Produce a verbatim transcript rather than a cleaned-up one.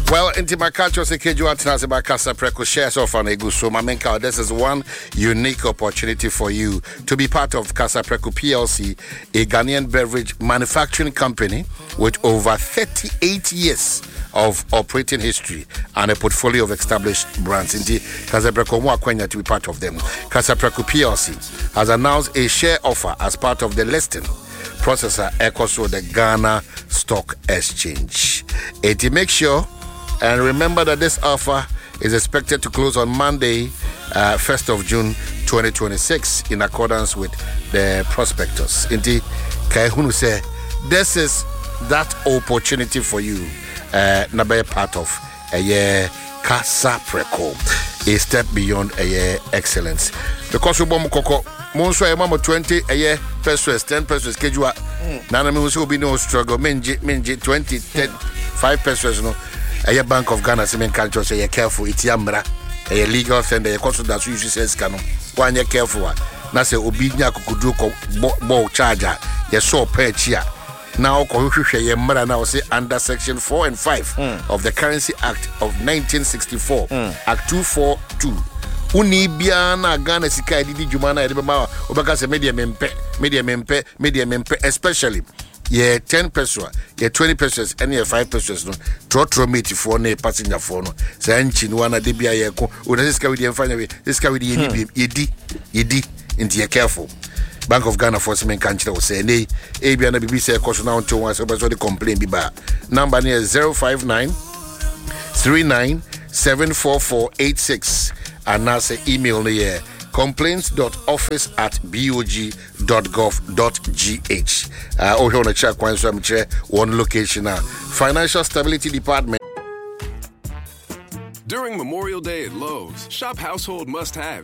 Well, into my culture, Casa Preco shares off on a good so Mamenka. This is one unique opportunity for you to be part of Casa Preco P L C, a Ghanaian beverage manufacturing company with over thirty-eight years of operating history and a portfolio of established brands. Indeed, Casa Preco Mwakwenya to be part of them. Casa Preco P L C has announced a share offer as part of the listing processor ECOSO, the Ghana Stock Exchange. And to make sure and remember that this offer is expected to close on Monday, uh, first of June twenty twenty-six, in accordance with the prospectus. Indeed, Kaihunu say this is that opportunity for you, uh, na be part of a year Casa Preco, a step beyond a year excellence. Because we bomb koko, monso e mamo twenty a year pesos, ten pesos kejua. Nana me will be no struggle. Menji menji twenty, ten, five pesos no. A Bank of Ghana semen culture say you're careful, it's yamra, a legal offender, a cost that usually says canon. One you're careful. Now say Obinya Kukudu ball charger, you saw per chia. Now Kohusha now say under section four and five mm. of the Currency Act of nineteen sixty-four, mm. Act two forty-two. Uni biana Ghana Sika Didi Jumana Edema Obaka se media mempe, media mempe, media mempe, especially. Yeah, ten pesos, yeah, twenty pesos, and yeah, five pesos. No, trotro meet for ne passenger for no. Sanchin one a debia yako. Una this guy with the finally. This guy with the yedi, yedi, yedi. Into your careful. Bank of Ghana for some country will say nay. A B and B B say cost now to one so but the complaint be bad. Number near zero five nine three nine seven four four eight six. And now say email the complaints dot office at bog dot gov dot g h. Uh, oh, on a check one one location now. Financial Stability Department. During Memorial Day at Lowe's, shop household must-haves